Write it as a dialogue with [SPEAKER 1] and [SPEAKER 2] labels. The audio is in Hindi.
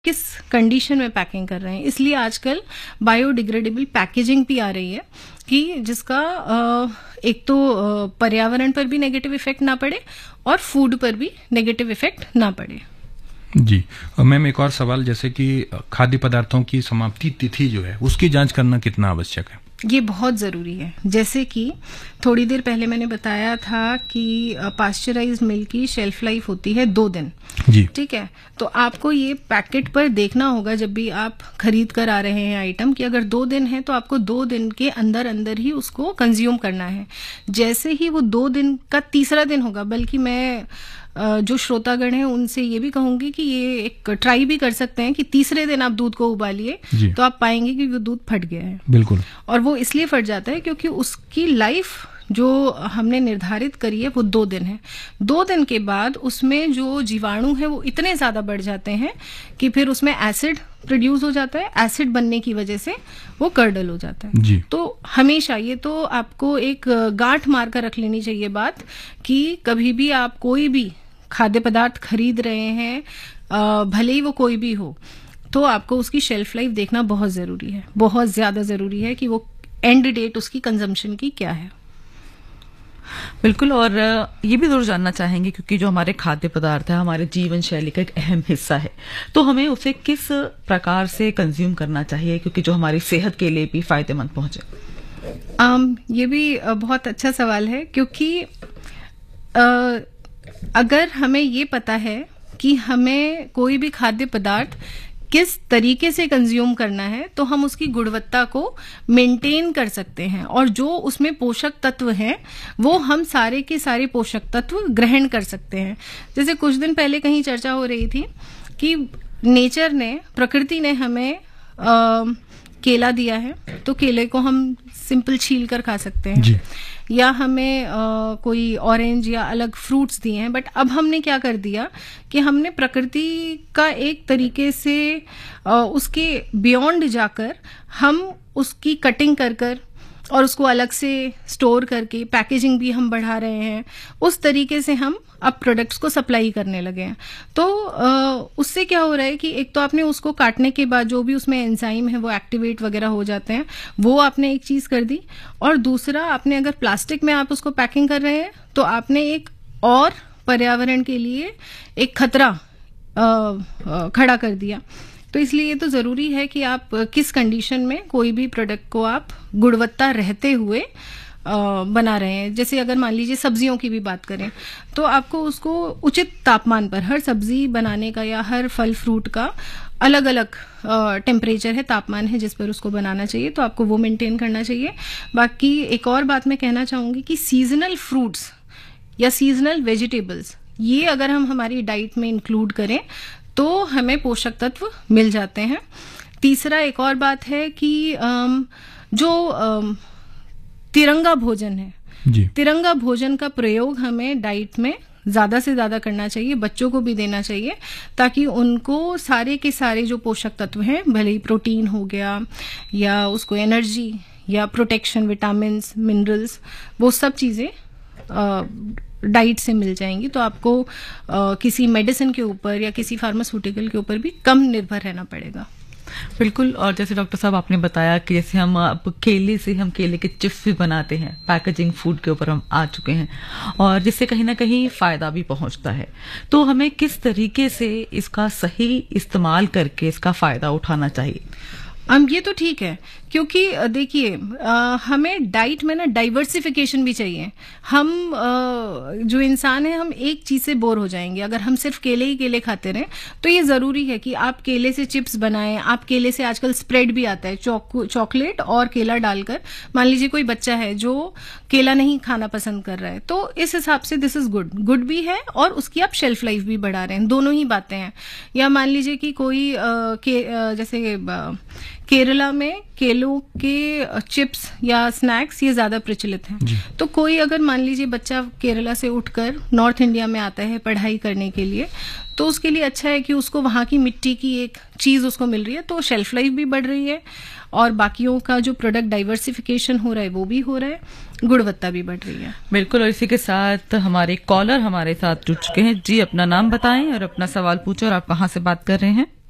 [SPEAKER 1] किस कंडीशन में पैकिंग कर रहे हैं। इसलिए आजकल बायोडिग्रेडेबल पैकेजिंग भी आ रही है कि जिसका एक तो पर्यावरण पर भी नेगेटिव इफेक्ट ना पड़े और फूड पर भी नेगेटिव इफेक्ट ना पड़े।
[SPEAKER 2] जी मैम, एक और सवाल, जैसे कि खाद्य पदार्थों की समाप्ति तिथि जो है उसकी जांच करना कितना आवश्यक है?
[SPEAKER 1] ये बहुत ज़रूरी है। जैसे कि थोड़ी देर पहले मैंने बताया था कि पास्चराइज्ड मिल्क की शेल्फ लाइफ होती है 2 दिन।
[SPEAKER 2] जी
[SPEAKER 1] ठीक है, तो आपको ये पैकेट पर देखना होगा जब भी आप खरीद कर आ रहे हैं आइटम कि अगर 2 दिन है तो आपको 2 दिन के अंदर अंदर ही उसको कंज्यूम करना है। जैसे ही वो 2 दिन का तीसरा दिन होगा, बल्कि मैं जो श्रोतागण हैं उनसे ये भी कहूंगी कि ये एक ट्राई भी कर सकते हैं कि तीसरे दिन आप दूध को उबालिए तो आप पाएंगे कि वो दूध फट गया है।
[SPEAKER 2] बिल्कुल।
[SPEAKER 1] और वो इसलिए फट जाता है क्योंकि उसकी लाइफ जो हमने निर्धारित करी है वो 2 दिन है। 2 दिन के बाद उसमें जो जीवाणु है वो इतने ज्यादा बढ़ जाते हैं कि फिर उसमें एसिड प्रोड्यूस हो जाता है। एसिड बनने की वजह से वो कर्डल हो जाता है।
[SPEAKER 2] जी।
[SPEAKER 1] तो हमेशा ये तो आपको एक गांठ मार कर रख लेनी चाहिए बात कि कभी भी आप कोई भी खाद्य पदार्थ खरीद रहे हैं, भले ही वो कोई भी हो, तो आपको उसकी शेल्फ लाइफ देखना बहुत जरूरी है, बहुत ज्यादा जरूरी है कि वो एंड डेट उसकी कंजम्पशन की क्या है।
[SPEAKER 3] बिल्कुल। और ये भी जरूर जानना चाहेंगे क्योंकि जो हमारे खाद्य पदार्थ है हमारे जीवन शैली का एक अहम हिस्सा है, तो हमें उसे किस प्रकार से कंज्यूम करना चाहिए क्योंकि जो हमारी सेहत के लिए भी फायदेमंद पहुंचे?
[SPEAKER 1] ये भी बहुत अच्छा सवाल है क्योंकि अगर हमें ये पता है कि हमें कोई भी खाद्य पदार्थ किस तरीके से कंज्यूम करना है तो हम उसकी गुणवत्ता को मेंटेन कर सकते हैं और जो उसमें पोषक तत्व हैं वो हम सारे के सारे पोषक तत्व ग्रहण कर सकते हैं। जैसे कुछ दिन पहले कहीं चर्चा हो रही थी कि नेचर ने, प्रकृति ने हमें केला दिया है तो केले को हम सिंपल छील कर खा सकते हैं
[SPEAKER 2] जी।
[SPEAKER 1] या हमें कोई ऑरेंज या अलग फ्रूट्स दिए हैं, बट अब हमने क्या कर दिया कि हमने प्रकृति का एक तरीके से उसके बियॉन्ड जाकर हम उसकी कटिंग कर कर और उसको अलग से स्टोर करके पैकेजिंग भी हम बढ़ा रहे हैं। उस तरीके से हम अब प्रोडक्ट्स को सप्लाई करने लगे हैं। तो उससे क्या हो रहा है कि एक तो आपने उसको काटने के बाद जो भी उसमें एंजाइम है वो एक्टिवेट वगैरह हो जाते हैं, वो आपने एक चीज कर दी। और दूसरा, आपने अगर प्लास्टिक में आप उसको पैकिंग कर रहे हैं तो आपने एक और पर्यावरण के लिए एक खतरा खड़ा कर दिया। तो इसलिए ये तो जरूरी है कि आप किस कंडीशन में कोई भी प्रोडक्ट को आप गुणवत्ता रहते हुए बना रहे हैं। जैसे अगर मान लीजिए सब्जियों की भी बात करें तो आपको उसको उचित तापमान पर, हर सब्जी बनाने का या हर फल फ्रूट का अलग अलग टेम्परेचर है, तापमान है जिस पर उसको बनाना चाहिए, तो आपको वो मेंटेन करना चाहिए। बाकी एक और बात मैं कहना चाहूंगी कि सीजनल फ्रूट्स या सीजनल वेजिटेबल्स, ये अगर हम हमारी डाइट में इंक्लूड करें तो हमें पोषक तत्व मिल जाते हैं। तीसरा एक और बात है कि जो तिरंगा भोजन है
[SPEAKER 2] जी।
[SPEAKER 1] तिरंगा भोजन का प्रयोग हमें डाइट में ज्यादा से ज्यादा करना चाहिए, बच्चों को भी देना चाहिए ताकि उनको सारे के सारे जो पोषक तत्व हैं, भले ही प्रोटीन हो गया या उसको एनर्जी या प्रोटेक्शन, विटामिन्स, मिनरल्स, वो सब चीजें डाइट से मिल जाएंगी। तो आपको किसी मेडिसिन के ऊपर या किसी फार्मास्यूटिकल के ऊपर भी कम निर्भर रहना पड़ेगा।
[SPEAKER 3] बिल्कुल। और जैसे डॉक्टर साहब आपने बताया कि जैसे हम अब केले से हम केले के चिप्स भी बनाते हैं, पैकेजिंग फूड के ऊपर हम आ चुके हैं और जिससे कहीं ना कहीं फायदा भी पहुंचता है, तो हमें किस तरीके से इसका सही इस्तेमाल करके इसका फायदा उठाना चाहिए?
[SPEAKER 1] ये तो ठीक है क्योंकि देखिए हमें डाइट में ना डाइवर्सिफिकेशन भी चाहिए। हम जो इंसान है हम एक चीज से बोर हो जाएंगे अगर हम सिर्फ केले ही केले खाते रहें। तो ये जरूरी है कि आप केले से चिप्स बनाएं। आप केले से आजकल स्प्रेड भी आता है, चॉकलेट और केला डालकर। मान लीजिए कोई बच्चा है जो केला नहीं खाना पसंद कर रहा है, तो इस हिसाब से दिस इज गुड भी है और उसकी आप शेल्फ लाइफ भी बढ़ा रहे हैं, दोनों ही बातें हैं। या मान लीजिए कि कोई जैसे केरला में केलों के चिप्स या स्नैक्स ये ज्यादा प्रचलित हैं, तो कोई अगर मान लीजिए बच्चा केरला से उठकर नॉर्थ इंडिया में आता है पढ़ाई करने के लिए, तो उसके लिए अच्छा है कि उसको वहां की मिट्टी की एक चीज उसको मिल रही है, तो शेल्फ लाइफ भी बढ़ रही है और बाकियों का जो प्रोडक्ट डाइवर्सिफिकेशन हो रहा है वो भी हो रहा है, गुणवत्ता भी बढ़ रही है।
[SPEAKER 3] बिल्कुल। और इसी के साथ हमारे कॉलर हमारे साथ जुड़ चुके हैं। जी, अपना नाम बताएं और अपना सवाल पूछें और आप कहाँ से बात कर रहे हैं?